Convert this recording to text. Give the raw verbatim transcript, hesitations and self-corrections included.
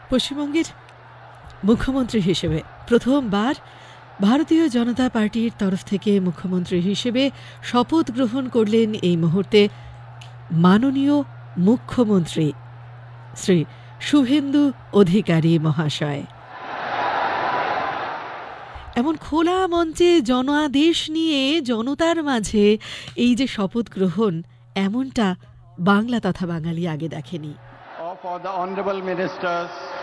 পশ্চিমবঙ্গের মুখ্যমন্ত্রী হিসেবে প্রথমবার ভারতীয় জনতা পার্টির তরফ থেকে মুখ্যমন্ত্রী হিসেবে শপথ গ্রহণ করলেন এই মুহূর্তে মাননীয় মুখ্যমন্ত্রী শ্রী শুভেন্দু অধিকারী মহাশয়। এমন খোলা মঞ্চে জনাদেশ নিয়ে জনতার মাঝে এই যে শপথ গ্রহণ, এমনটা বাংলা তথা বাঙালি আগে দেখেনি। For the honorable ministers